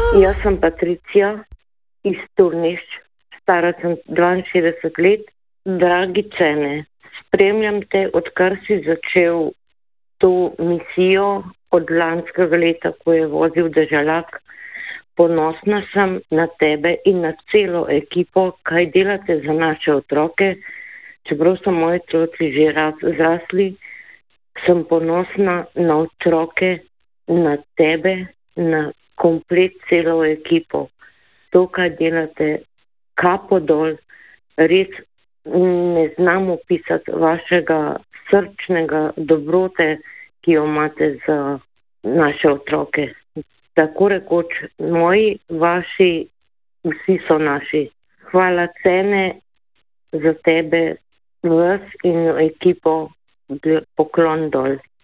Jaz sem Patricija iz Turnišč, stara sem 62 let. Dragi Cene, spremljam te, odkar si začel to misijo od lanskega leta, ko je vozil deželak. Ponosna sem na tebe in na celo ekipo, kaj delate za naše otroke. Čeprav so moji otroci že zrasli, sem ponosna na otroke, na tebe, na komplet celo ekipo. To, kaj delate, kapo dol, res ne znam opisati vašega srčnega dobrote, ki jo imate za naše otroke. Tako rekoč, moji, vaši, vsi so naši. Hvala Cene za tebe, vas in ekipo, poklon dol.